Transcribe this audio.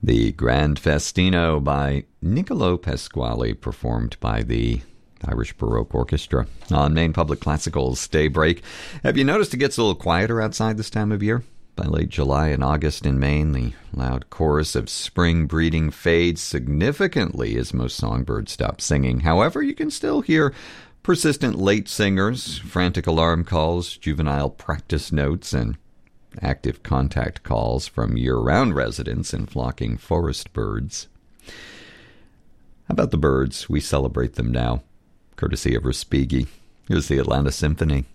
The Grand Festino by Niccolo Pasquale, performed by the Irish Baroque Orchestra on Maine Public Classical's Daybreak. Have you noticed it gets a little quieter outside this time of year? By late July and August in Maine, the loud chorus of spring breeding fades significantly as most songbirds stop singing. However, you can still hear persistent late singers, frantic alarm calls, juvenile practice notes, and active contact calls from year-round residents and flocking forest birds. How about the birds? We celebrate them now, courtesy of Respighi. Here's the Atlanta Symphony.